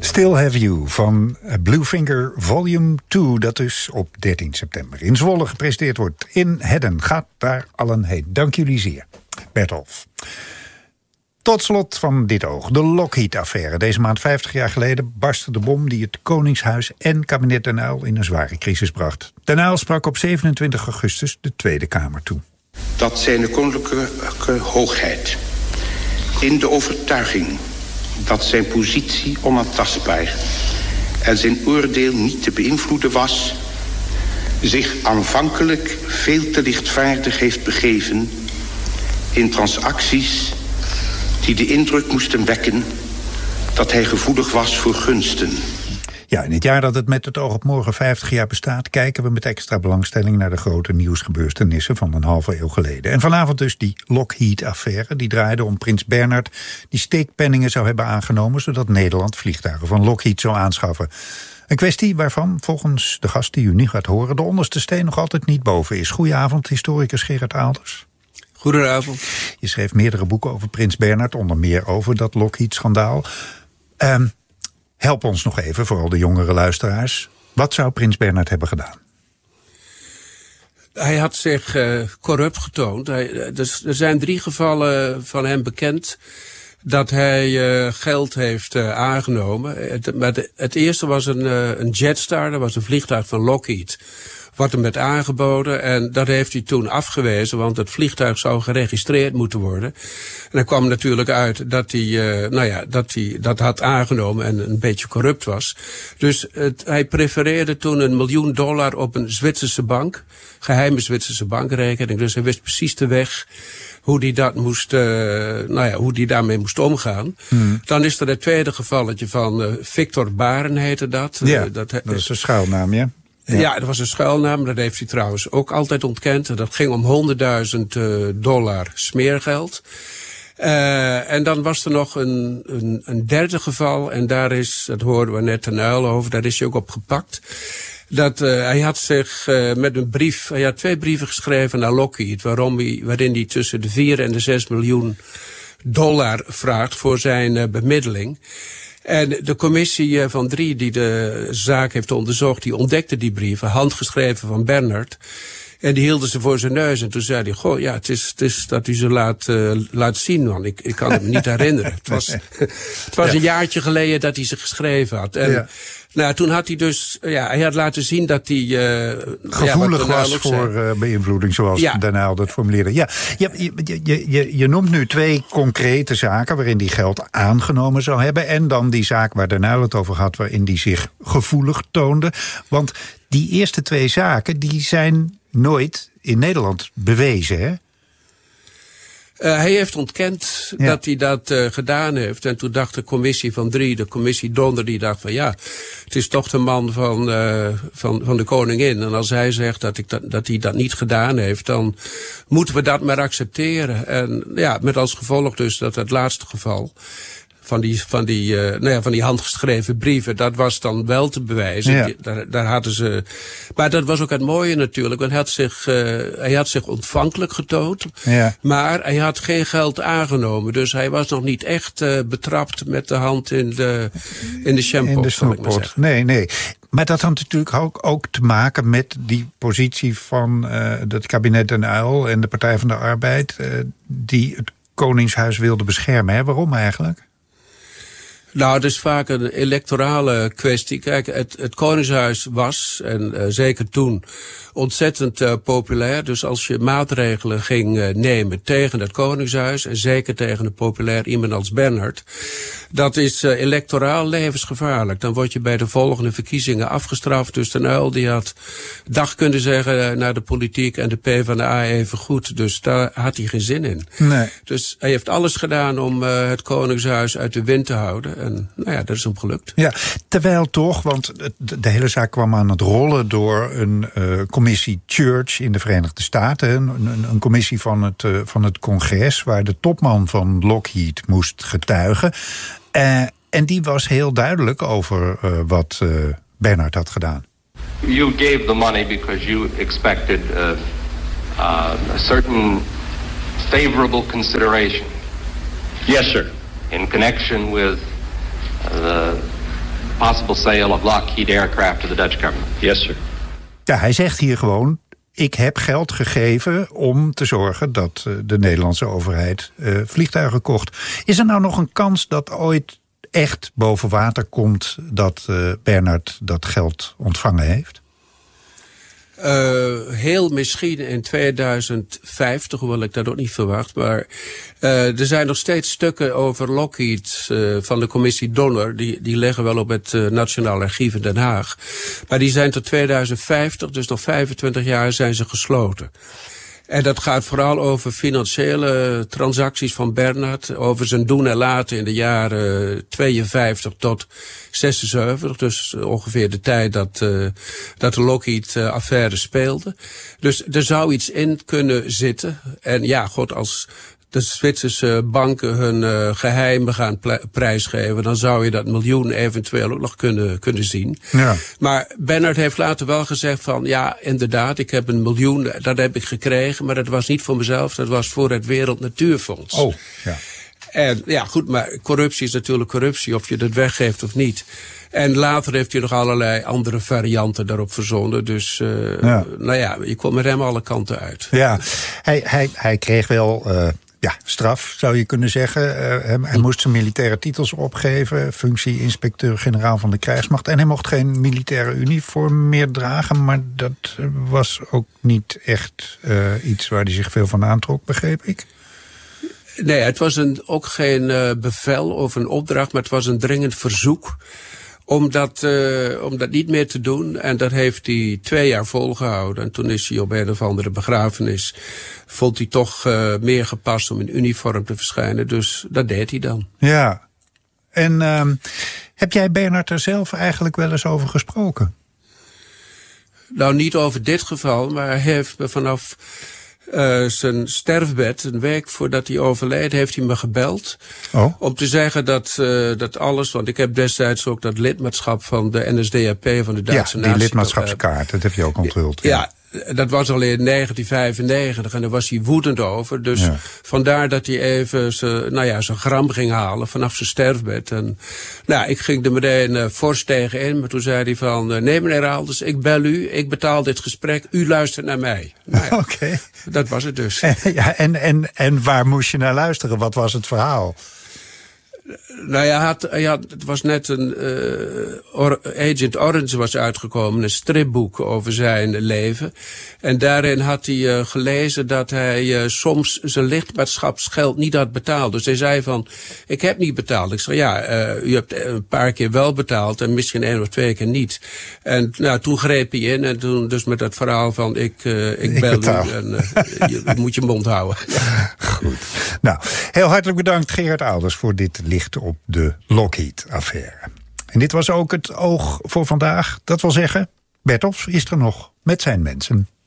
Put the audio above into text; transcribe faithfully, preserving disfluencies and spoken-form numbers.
Still Have You van Bluefinger Volume twee, dat dus op dertien september in Zwolle gepresenteerd wordt. In Hedden. Gaat daar allen heen. Dank jullie zeer. Bertolf. Tot slot van dit oog, de Lockheed-affaire. Deze maand vijftig jaar geleden barstte de bom die het Koningshuis en kabinet Den Uyl in een zware crisis bracht. Den Uyl sprak op zevenentwintig augustus de Tweede Kamer toe. Dat zijn koninklijke hoogheid, in de overtuiging dat zijn positie onaantastbaar en zijn oordeel niet te beïnvloeden was, zich aanvankelijk veel te lichtvaardig heeft begeven in transacties die de indruk moesten wekken dat hij gevoelig was voor gunsten. Ja, in het jaar dat het met het oog op morgen vijftig jaar bestaat, kijken we met extra belangstelling naar de grote nieuwsgebeurtenissen van een halve eeuw geleden. En vanavond dus die Lockheed-affaire, die draaide om prins Bernhard, die steekpenningen zou hebben aangenomen, zodat Nederland vliegtuigen van Lockheed zou aanschaffen. Een kwestie waarvan, volgens de gast die u nu gaat horen, de onderste steen nog altijd niet boven is. Goedenavond, historicus Gerard Aalders. Goedenavond. Je schreef meerdere boeken over prins Bernhard, onder meer over dat Lockheed-schandaal. Um, help ons nog even, vooral de jongere luisteraars. Wat zou prins Bernhard hebben gedaan? Hij had zich uh, corrupt getoond. Hij, dus er zijn drie gevallen van hem bekend dat hij uh, geld heeft uh, aangenomen. Het, maar de, het eerste was een, uh, een Jetstar, dat was een vliegtuig van Lockheed, wat hem werd aangeboden. En dat heeft hij toen afgewezen, want het vliegtuig zou geregistreerd moeten worden. En dan kwam natuurlijk uit dat hij, uh, nou ja, dat hij dat had aangenomen en een beetje corrupt was. Dus het, hij prefereerde toen een miljoen dollar op een Zwitserse bank, geheime Zwitserse bankrekening. Dus hij wist precies de weg hoe die dat moest, uh, nou ja, hoe die daarmee moest omgaan. Hmm. Dan is er het tweede gevalletje van uh, Victor Baren heette dat. Ja, uh, dat, dat is een schuilnaam, ja. Ja. ja, dat was een schuilnaam. Dat heeft hij trouwens ook altijd ontkend. Dat ging om honderdduizend uh, dollar smeergeld. Uh, en dan was er nog een, een, een derde geval. En daar is, dat hoorden we net ten Uyl over, daar is hij ook op gepakt. Dat, uh, hij had zich uh, met een brief, hij had twee brieven geschreven naar Lockheed, waarom hij, waarin hij tussen de vier en de zes miljoen dollar vraagt voor zijn uh, bemiddeling. En de commissie van drie die de zaak heeft onderzocht, die ontdekte die brieven, handgeschreven van Bernhard. En die hielden ze voor zijn neus. En toen zei hij, goh, ja, het is, het is dat u ze laat, uh, laat zien, man. Ik, ik kan het me niet herinneren. Het was, het was ja. een jaartje geleden dat hij ze geschreven had. En ja. nou, toen had hij dus, ja, hij had laten zien dat hij Uh, gevoelig ja, was voor uh, beïnvloeding, zoals ja. Den Uyl dat formuleerde. Ja, je, je, je, je, je noemt nu twee concrete zaken waarin hij geld aangenomen zou hebben. En dan die zaak waar Den Uyl het over had, waarin hij zich gevoelig toonde. Want die eerste twee zaken, die zijn nooit in Nederland bewezen, hè? Uh, hij heeft ontkend ja. dat hij dat uh, gedaan heeft. En toen dacht de commissie van drie, de commissie Donder, die dacht van ja, het is toch de man van, uh, van, van de koningin. En als hij zegt dat, ik dat, dat hij dat niet gedaan heeft, dan moeten we dat maar accepteren. En ja, met als gevolg dus dat het laatste geval van die, van die, uh, nou ja, van die handgeschreven brieven, dat was dan wel te bewijzen. Ja. Die, daar, daar hadden ze. Maar dat was ook het mooie natuurlijk, want hij had zich, uh, hij had zich ontvankelijk getoond, ja. maar hij had geen geld aangenomen. Dus hij was nog niet echt uh, betrapt met de hand in de, in de shampoo. In de snoeppot. Nee, nee. Maar dat had natuurlijk ook, ook te maken met die positie van uh, het kabinet Den Uyl en de Partij van de Arbeid, uh, die het Koningshuis wilde beschermen. Hè? Waarom eigenlijk? Nou, het is vaak een electorale kwestie. Kijk, het, het Koningshuis was, en uh, zeker toen, ontzettend uh, populair. Dus als je maatregelen ging uh, nemen tegen het Koningshuis, en zeker tegen een populair iemand als Bernhard, dat is uh, electoraal levensgevaarlijk. Dan word je bij de volgende verkiezingen afgestraft. Dus Den Uyl die had dag kunnen zeggen uh, naar de politiek en de PvdA even goed. Dus daar had hij geen zin in. Nee. Dus hij heeft alles gedaan om uh, het Koningshuis uit de wind te houden. En nou ja, dat is hem gelukt. Ja, terwijl toch, want de hele zaak kwam aan het rollen door een uh, commissie Church in de Verenigde Staten. Een, een, een commissie van het, uh, van het congres waar de topman van Lockheed moest getuigen. Uh, en die was heel duidelijk over uh, wat uh, Bernhard had gedaan. You gave the money because you expected uh, uh, a certain favorable consideration. Yes, sir. In connection with the possible sale of Lockheed aircraft to the Dutch government? Yes, sir. Ja, hij zegt hier gewoon, ik heb geld gegeven om te zorgen dat de Nederlandse overheid uh, vliegtuigen kocht. Is er nou nog een kans dat ooit echt boven water komt dat uh, Bernard dat geld ontvangen heeft? Uh, heel misschien in tweeduizend vijftig, hoewel ik dat ook niet verwacht. Maar uh, er zijn nog steeds stukken over Lockheed uh, van de commissie Donner. Die, die liggen wel op het uh, Nationaal Archief in Den Haag. Maar die zijn tot tweeduizend vijftig, dus nog vijfentwintig jaar, zijn ze gesloten. En dat gaat vooral over financiële transacties van Bernard. Over zijn doen en laten in de jaren tweeënvijftig tot zesenzeventig. Dus ongeveer de tijd dat, uh, dat de Lockheed-affaire speelde. Dus er zou iets in kunnen zitten. En ja, god, als de Zwitserse banken hun uh, geheimen gaan prijsgeven, dan zou je dat miljoen eventueel ook nog kunnen, kunnen zien. Ja. Maar Bernard heeft later wel gezegd van, ja, inderdaad, ik heb een miljoen, dat heb ik gekregen, maar dat was niet voor mezelf, dat was voor het Wereld Natuurfonds. Oh, ja. En ja, goed, maar corruptie is natuurlijk corruptie, of je dat weggeeft of niet. En later heeft hij nog allerlei andere varianten daarop verzonnen. Dus, uh, ja. nou ja, je komt met hem alle kanten uit. Ja, hij, hij, hij kreeg wel Uh... ja, straf zou je kunnen zeggen. Uh, hij moest zijn militaire titels opgeven. Functie inspecteur-generaal van de krijgsmacht. En hij mocht geen militaire uniform meer dragen. Maar dat was ook niet echt uh, iets waar hij zich veel van aantrok, begreep ik. Nee, het was een, ook geen uh, bevel of een opdracht, maar het was een dringend verzoek om dat, uh, om dat niet meer te doen. En dat heeft hij twee jaar volgehouden. En toen is hij op een of andere begrafenis, vond hij toch uh, meer gepast om in uniform te verschijnen. Dus dat deed hij dan. Ja. En uh, heb jij Bernard er zelf eigenlijk wel eens over gesproken? Nou, niet over dit geval, maar hij heeft me vanaf Uh, zijn sterfbed, een week voordat hij overleed, heeft hij me gebeld. Oh. Om te zeggen dat, uh, dat alles, want ik heb destijds ook dat lidmaatschap van de N S D A P, van de Duitse natie. Ja, die lidmaatschapskaart, dat heb je ook onthuld. Ja, ja. Dat was al in negentien vijfennegentig en daar was hij woedend over. Dus ja. vandaar dat hij even zijn, nou ja, zijn gram ging halen vanaf zijn sterfbed. En nou, ik ging er meteen uh, fors tegen in, maar toen zei hij van, uh, nee meneer Alders, ik bel u, ik betaal dit gesprek, u luistert naar mij. Nou ja, Oké. Okay. Dat was het dus. En, ja, en, en, en waar moest je naar luisteren? Wat was het verhaal? Nou ja, had, ja, het was net een uh, Or, Agent Orange was uitgekomen, een stripboek over zijn leven. En daarin had hij uh, gelezen dat hij uh, soms zijn lidmaatschapsgeld niet had betaald. Dus hij zei van, ik heb niet betaald. Ik zei, ja, uh, u hebt een paar keer wel betaald en misschien één of twee keer niet. En nou, toen greep hij in en toen dus met dat verhaal van, ik, uh, ik bel ik u en uh, je, je moet je mond houden. Ja. Goed. Nou, heel hartelijk bedankt Gerard Alders voor dit licht op de Lockheed-affaire. En dit was ook het oog voor vandaag. Dat wil zeggen, Bert Hofs is er nog met zijn mensen.